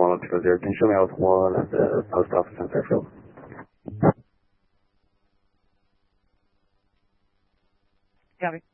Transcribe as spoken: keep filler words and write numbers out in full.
one two zero. Can you show me out one at the post office in Fairfield? Copy.